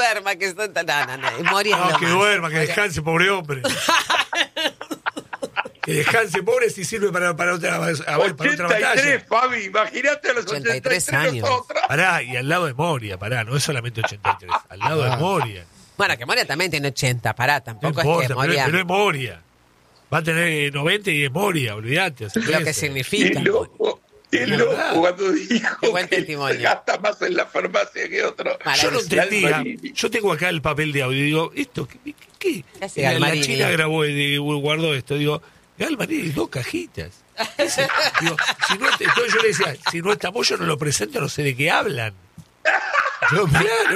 duerma, que está... No, Moria es lo que más. duerma, que descanse, pobre hombre. Que descanse, pobre, si sirve para otra batalla. 83, Fabi, imagínate a los 83 años. nosotros. Pará, y al lado de Moria, no es solamente 83, al lado de Moria. Bueno, que Moria también tiene 80, pará, No tampoco importa, es que Moria... pero es Moria. Va a tener 90 y es Moria, olvídate. Lo que significa. El loco cuando dijo Qué buen que testimonio. se gasta más en la farmacia que otro. Yo no entendía. Yo tengo acá el papel de audio y digo, ¿esto qué? hace La Galmarini? China grabó y guardó esto. Digo, Galmarini, 2 cajitas. Digo, entonces yo le decía, si no estamos, yo no lo presento, no sé de qué hablan. Yo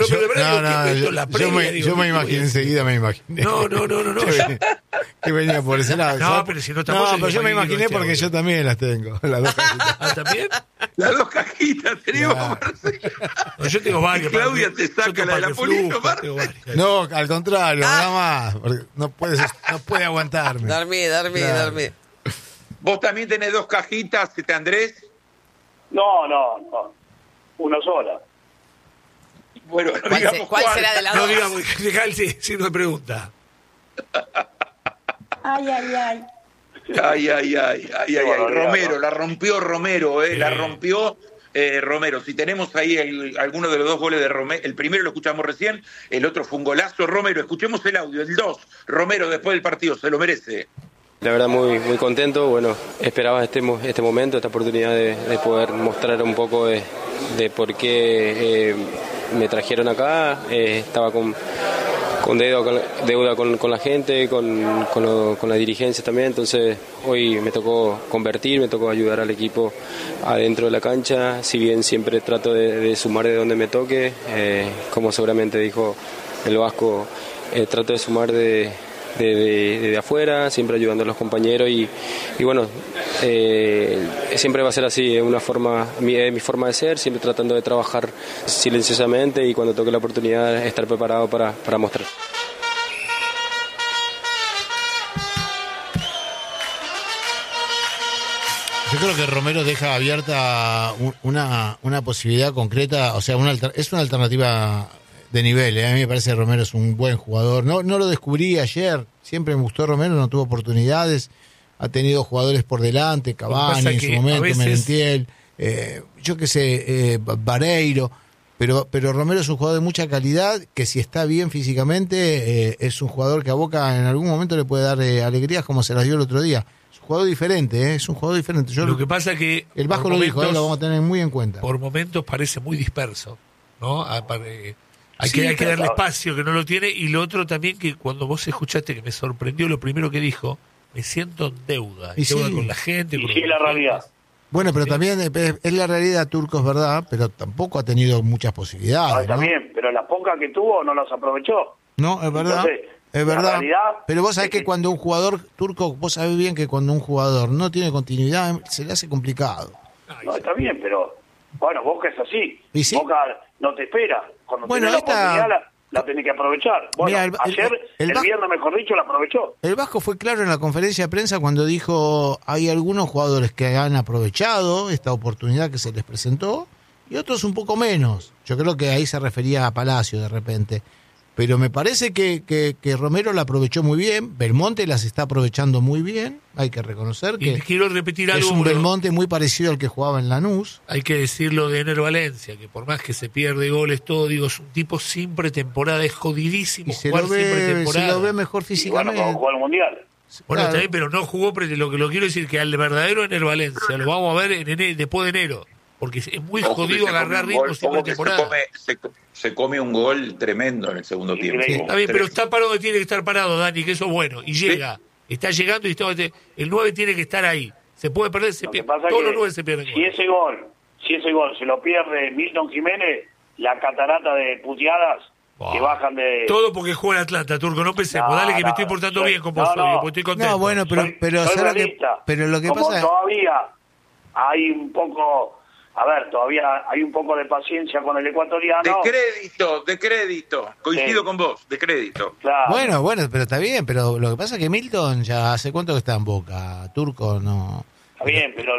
me imaginé enseguida, me imaginé. No. Que venía por ese lado. No, pero si no estamos... No, pero yo me imaginé porque yo también las tengo, las 2 cajitas. ¿Ah, también? Las 2 cajitas tenemos, Marcelo. No, yo tengo varias. Claudia te saca la de la polilla, Marcelo. No, al contrario, nada más. Porque no puede aguantarme. Dormí. ¿Vos también tenés 2 cajitas, Andrés? No. Una sola. Bueno, no digamos ¿Cuál será de las No dos? digamos, dejá si no me pregunta. Ay. Bueno, Romero, ¿no? la rompió Romero, la rompió Romero. Si tenemos ahí alguno de los 2 goles de Romero, el primero lo escuchamos recién, el otro fue un golazo. Romero, escuchemos el audio, el 2. Romero después del partido, se lo merece. La verdad muy contento, bueno, esperaba este momento, esta oportunidad de poder mostrar un poco de por qué me trajeron acá. Estaba con deuda con la gente, con la dirigencia también, entonces hoy me tocó convertir, me tocó ayudar al equipo adentro de la cancha, si bien siempre trato de sumar de donde me toque, como seguramente dijo el Vasco, trato de sumar de afuera, siempre ayudando a los compañeros y bueno, siempre va a ser así, es mi forma de ser, siempre tratando de trabajar silenciosamente y cuando toque la oportunidad estar preparado para mostrar. Yo creo que Romero deja abierta una posibilidad concreta, o sea, es una alternativa de nivel, A mí me parece que Romero es un buen jugador. No lo descubrí ayer, siempre me gustó Romero, no tuvo oportunidades, ha tenido jugadores por delante, Cavani en su momento, veces... Merentiel, yo qué sé, Vareiro, pero Romero es un jugador de mucha calidad, que si está bien físicamente, es un jugador que a Boca en algún momento le puede dar alegrías como se las dio el otro día. Es un jugador diferente, es un jugador diferente. Lo que pasa que... El Vasco lo dijo, lo vamos a tener muy en cuenta. Por momentos parece muy disperso, ¿no? Hay que darle espacio, que no lo tiene, y lo otro también, que cuando vos escuchaste, que me sorprendió lo primero que dijo, me siento en deuda con la gente. Y sí, la realidad. Bueno, pero también es la realidad, Turco, es verdad, pero tampoco ha tenido muchas posibilidades. Está bien, pero las pocas que tuvo no las aprovechó. No, es verdad. Entonces, es verdad. Realidad, pero vos sabés que cuando un jugador, Turco, vos sabés bien que cuando un jugador no tiene continuidad, se le hace complicado. No, está bien, pero bueno, Boca es así. ¿Y sí? Boca no te espera. Cuando tenés la oportunidad la tenés que aprovechar. Bueno, mirá, ayer, el viernes, mejor dicho, la aprovechó. El Vasco fue claro en la conferencia de prensa cuando dijo hay algunos jugadores que han aprovechado esta oportunidad que se les presentó y otros un poco menos. Yo creo que ahí se refería a Palacio de repente. Pero me parece que Romero la aprovechó muy bien, Belmonte las está aprovechando muy bien, hay que reconocer que quiero repetir algo, es un Belmonte muy parecido al que jugaba en Lanús. Hay que decirlo de Ener Valencia, que por más que se pierde goles, todo, digo, es un tipo sin pretemporada, es jodidísimo. Y se lo ve mejor físicamente. Y bueno, jugó al Mundial. Bueno, está bien, pero no jugó, lo que quiero decir que al verdadero Ener Valencia lo vamos a ver después de enero. Porque es muy jodido agarrar ritmo sin pretemporada. Se come un gol tremendo en el segundo tiempo. Sí, está bien, pero está parado donde tiene que estar parado, Dani, que eso es bueno. Y llega, está llegando y el 9 tiene que estar ahí. Se puede perder, se pierde. Todos los 9 se pierden. Si ese gol se lo pierde Milton Jiménez, la catarata de puteadas que bajan de... Todo porque juega en Atlanta, Turco, no pensemos. Dale que me estoy portando bien con vos hoy, porque estoy contento. No, bueno, pero lo que como pasa es... todavía hay un poco... A ver, todavía hay un poco de paciencia con el ecuatoriano. De crédito. Coincido con vos, de crédito. Claro. Bueno, pero está bien, pero lo que pasa es que Milton ya hace cuánto que está en Boca, Turco no... Está bien, pero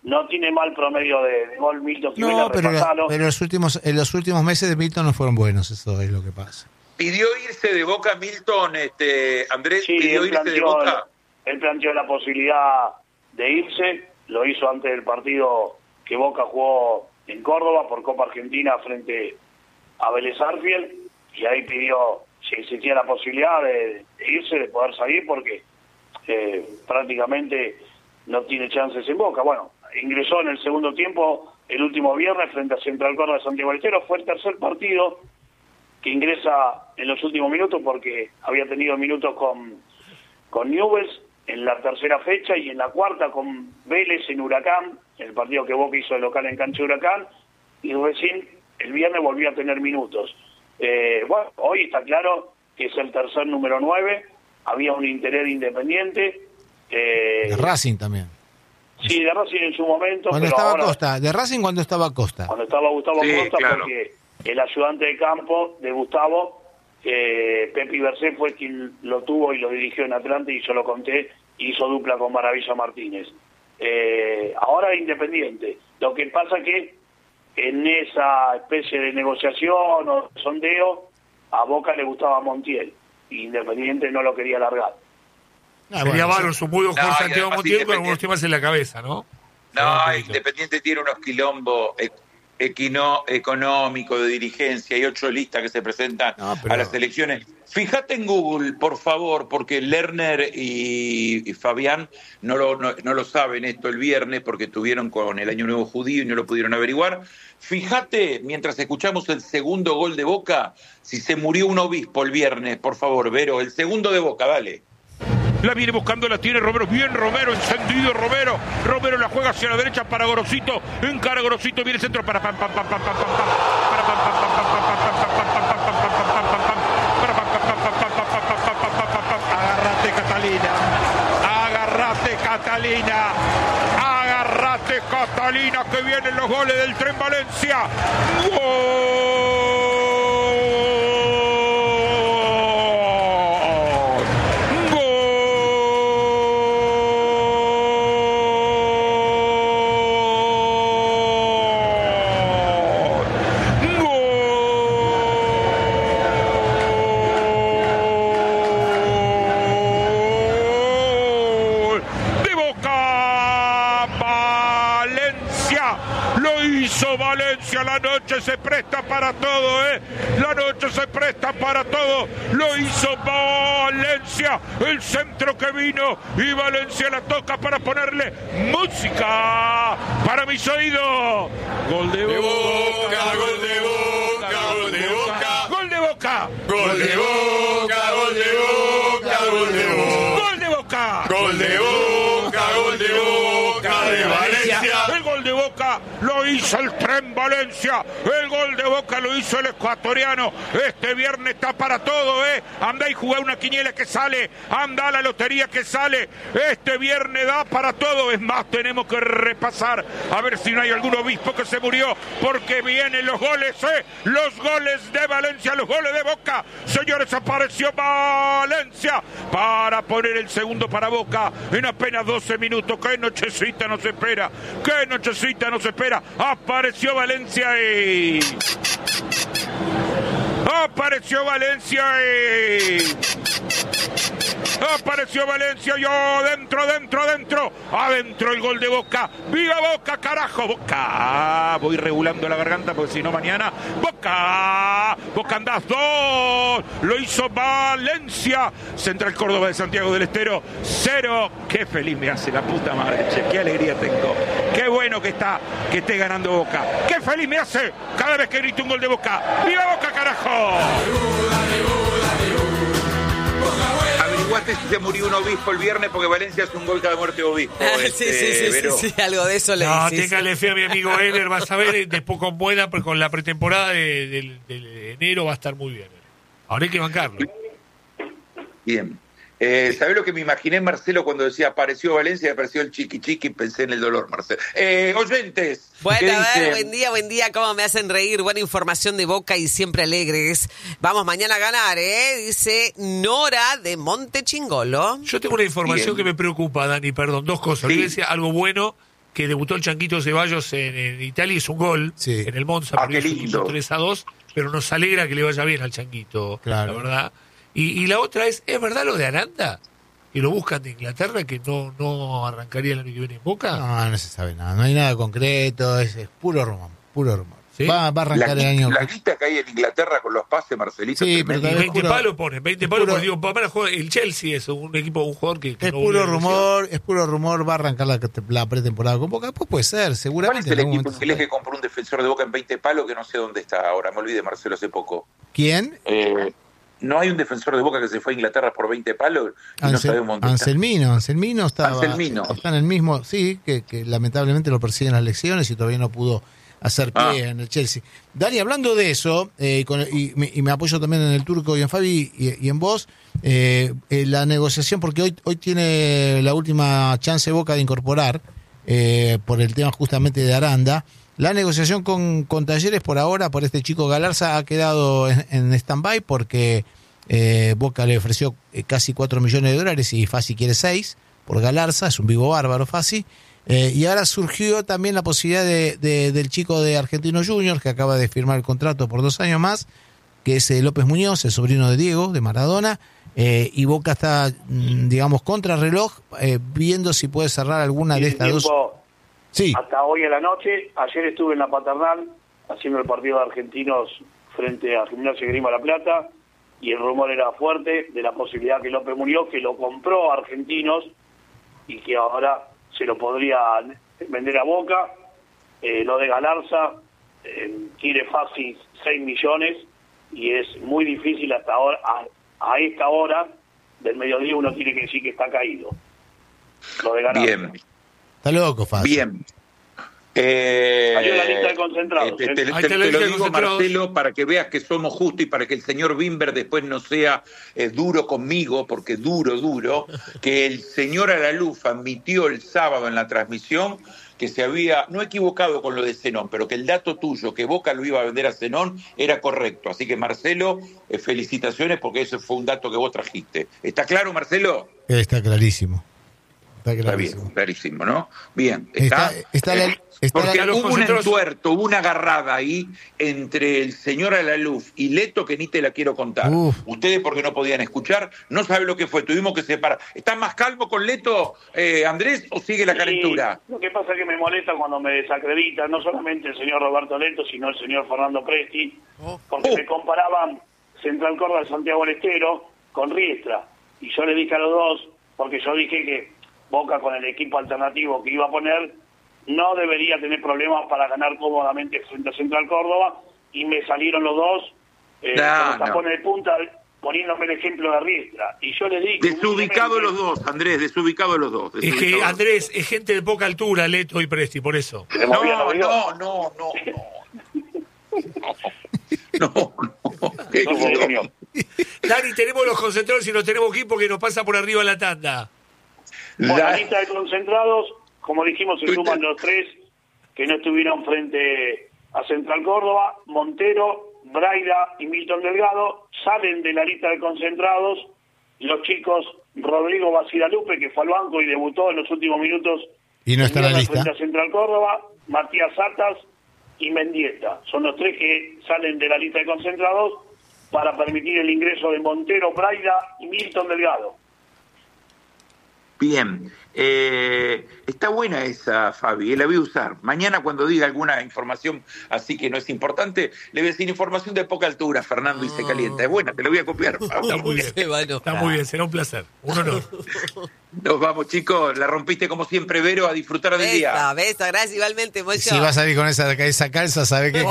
no tiene mal promedio de gol Milton Jiménez. No, pero en los últimos meses de Milton no fueron buenos, eso es lo que pasa. ¿Pidió irse de Boca Milton, Andrés? Sí, ¿Pidió irse de Boca? Él planteó la posibilidad de irse, lo hizo antes del partido que Boca jugó en Córdoba por Copa Argentina frente a Vélez Arfield, y ahí pidió si existía la posibilidad de irse, de poder salir, porque prácticamente no tiene chances en Boca. Bueno, ingresó en el segundo tiempo el último viernes frente a Central Córdoba de Santiago del Estero. Fue el tercer partido que ingresa en los últimos minutos, porque había tenido minutos con Newell's en la tercera fecha y en la cuarta con Vélez en Huracán, el partido que Boca hizo de local en cancha de Huracán, y recién el viernes volvió a tener minutos. Bueno, hoy está claro que es el tercer número 9, había un interés de Independiente. De Racing también. Sí, de Racing en su momento. Cuando pero estaba ahora, Costa, de Racing cuando estaba Costa. Cuando estaba Gustavo Costa, claro. porque el ayudante de campo de Gustavo, Pepi Bercé, fue quien lo tuvo y lo dirigió en Atlanta, y yo lo conté, hizo dupla con Maravilla Martínez. Ahora Independiente. Lo que pasa que en esa especie de negociación o sondeo, a Boca le gustaba Montiel, y Independiente no lo quería largar. Sería bárbaro, un muy buen jugador Santiago Montiel con algunos temas en la cabeza, ¿no? No, Independiente tiene unos quilombos económicos de dirigencia y 8 listas que se presentan a las elecciones. Fíjate en Google, por favor, porque Lerner y Fabián no lo saben esto el viernes, porque estuvieron con el Año Nuevo Judío y no lo pudieron averiguar. Fíjate, mientras escuchamos el segundo gol de Boca, si se murió un obispo el viernes, por favor, Vero, el segundo de Boca, dale. La viene buscando, la tiene Romero. Bien Romero, encendido Romero. Romero la juega hacia la derecha para Gorosito. Encara Gorosito, viene el centro para pam pam pam pam pam pam pam. Para pam pam pam pam pam pam pam pam pam pam pam pam pam pam. Para pam pam pam pam pam pam pam pam pam pam pam. Agárrate Catalina. Agárrate Catalina. Agárrate Catalina, que vienen los goles del Tren Valencia. ¡Gol! Valencia, la noche se presta para todo, la noche se presta para todo, lo hizo Valencia, el centro que vino, y Valencia la toca para ponerle música para mis oídos. Gol de Boca, gol de Boca, gol de Boca, gol de Boca, gol de Boca, gol de Boca, gol de Boca, gol de Boca, gol de Boca, gol de Boca de Valencia. El gol de Boca lo hizo el Tren Valencia, el gol de Boca lo hizo el ecuatoriano. Este viernes está para todo, Andá y jugué una quiniela que sale, andá la lotería que sale. Este viernes da para todo. Es más, tenemos que repasar a ver si no hay algún obispo que se murió, porque vienen los goles, los goles de Valencia, los goles de Boca. Señores, apareció Valencia para poner el segundo para Boca en apenas 12 minutos. Qué nochecita nos espera, qué nochecita nos espera. Apareció Valencia y... Apareció Valencia y... Apareció Valencia, yo adentro el gol de Boca. ¡Viva Boca, carajo! Boca, voy regulando la garganta porque si no mañana. Boca andás 2, lo hizo Valencia. Central Córdoba de Santiago del Estero 0. Qué feliz me hace la puta madre, che, qué alegría tengo. Qué bueno que esté ganando Boca. Qué feliz me hace cada vez que grito un gol de Boca. ¡Viva Boca, carajo! Averiguaste si se murió un obispo el viernes, porque Valencia hace un gol cada muerte de obispo. Sí, algo de eso le No, dice. téngale fe a mi amigo Eder, vas a ver, después con buena, pero con la pretemporada de enero va a estar muy bien. Ahora hay que bancarlo. Bien. ¿Sabés lo que me imaginé, Marcelo, cuando decía apareció Valencia y apareció el chiqui? Pensé en el dolor, Marcelo. Oyentes. Bueno, a ver, buen día, cómo me hacen reír. Buena información de Boca y siempre alegres. Vamos mañana a ganar, dice Nora de Monte Chingolo. Yo tengo una información que me preocupa, Dani, perdón, dos cosas. Sí. Yo decía algo bueno, que debutó el Chanquito Ceballos en Italia, hizo un gol en el Monza, qué lindo. 3-2, pero nos alegra que le vaya bien al Chanquito, la verdad. Y la otra es verdad lo de Aranda? ¿Que lo buscan de Inglaterra, que no arrancaría el año que viene en Boca? No se sabe nada, no hay nada concreto, es puro rumor. ¿Sí? Va a arrancar el año. La lista que hay en Inglaterra con los pases, Marcelito. Sí, pero 20 palos ponen, 20 palos, porque digo, el Chelsea es un jugador que es no puro rumor, va a arrancar la pretemporada con Boca, pues puede ser, seguramente. ¿Cuál es el equipo inglés que compró un defensor de Boca en 20 palos que no sé dónde está ahora? Me olvidé, Marcelo, hace poco. ¿Quién? No hay un defensor de Boca que se fue a Inglaterra por 20 palos y no sabemos dónde Anselmino está en el mismo, sí, que lamentablemente lo persiguen las elecciones y todavía no pudo hacer pie en el Chelsea. Dani, hablando de eso, y me apoyo también en el Turco y en Fabi y en vos, la negociación, porque hoy tiene la última chance Boca de incorporar, por el tema justamente de Aranda, la negociación con Talleres por ahora, por este chico Galarza, ha quedado en stand-by porque Boca le ofreció casi $4 millones y Fassi quiere 6 por Galarza, es un vivo bárbaro Fassi. Y ahora surgió también la posibilidad del chico de Argentinos Juniors, que acaba de firmar el contrato por 2 años más, que es López Muñoz, el sobrino de Diego, de Maradona, y Boca está, digamos, contra reloj, viendo si puede cerrar alguna de estas dos. Sí. Hasta hoy a la noche, ayer estuve en la Paternal, haciendo el partido de Argentinos frente a Gimnasia y Grima La Plata, y el rumor era fuerte de la posibilidad que López Muñoz, que lo compró a Argentinos, y que ahora se lo podría vender a Boca. Lo de Galarza quiere fácil 6 millones y es muy difícil hasta ahora, a esta hora del mediodía uno tiene que decir que está caído. Lo de Galarza. Bien. Está loco, fácil. Bien. Salió la lista de concentrados. Te lo digo, Marcelo, para que veas que somos justos y para que el señor Wimber después no sea duro conmigo, porque duro, que el señor Alaluf admitió el sábado en la transmisión que se había, no equivocado con lo de Zenón, pero que el dato tuyo, que Boca lo iba a vender a Zenón, era correcto. Así que, Marcelo, felicitaciones porque ese fue un dato que vos trajiste. ¿Está claro, Marcelo? Está clarísimo. Está bien, clarísimo, ¿no? Bien. Porque hubo un entuerto, hubo una agarrada ahí entre el señor Alaluf y Leto que ni te la quiero contar. Ustedes, porque no podían escuchar, no saben lo que fue, tuvimos que separar. ¿Estás más calmo con Leto, Andrés, o sigue la calentura? Lo que pasa es que me molesta cuando me desacreditan, no solamente el señor Roberto Leto, sino el señor Fernando Presti, porque me comparaban Central Córdoba de Santiago del Estero con Riestra. Y yo le dije a los dos, porque yo dije que Boca con el equipo alternativo que iba a poner no debería tener problemas para ganar cómodamente frente a Central Córdoba, y me salieron los dos con los tapones de punta poniéndome el ejemplo de Riestra. Y yo les dije... Desubicados los dos, Andrés, desubicados los dos. Es que, Andrés, es gente de poca altura, Leto y Presti, por eso. No. Dani, tenemos los concentrados y no tenemos equipo que nos pasa por arriba la tanda. Bueno, la lista de concentrados, como dijimos, se suman los 3 que no estuvieron frente a Central Córdoba. Montero, Braida y Milton Delgado salen de la lista de concentrados. Los chicos Rodrigo Basilalupe, que fue al banco y debutó en los últimos minutos y no está en la lista, frente a Central Córdoba. Matías Satas y Mendieta son los 3 que salen de la lista de concentrados para permitir el ingreso de Montero, Braida y Milton Delgado. Bien, está buena esa, Fabi, la voy a usar. Mañana cuando diga alguna información así que no es importante, le voy a decir información de poca altura, Fernando, y se calienta. Es buena, te lo voy a copiar. Está muy bien, está muy bien, será un placer. Nos vamos, chicos, la rompiste como siempre, Vero, a disfrutar del día. Besa, gracias igualmente, Mocho. Si vas a salir con esa calza, ¿sabe qué?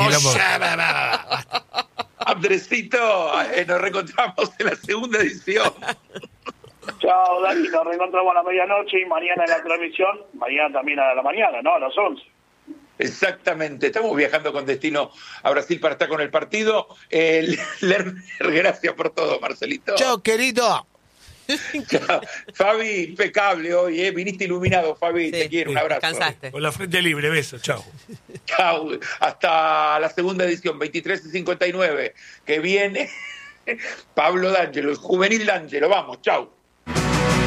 Andresito, nos reencontramos en la segunda edición. Chao, Dani, nos reencontramos a la medianoche y mañana en la transmisión, mañana también a la mañana, ¿no? A las 11. Exactamente, estamos viajando con destino a Brasil para estar con el partido. Lerner, gracias por todo, Marcelito. Chao, querido. Chao. Fabi, impecable hoy, viniste iluminado, Fabi, te quiero, un abrazo. Descansaste. Con la frente libre, beso, chao. Chao, hasta la segunda edición, 23:59, que viene Pablo D'Angelo, el juvenil D'Angelo, vamos, chao.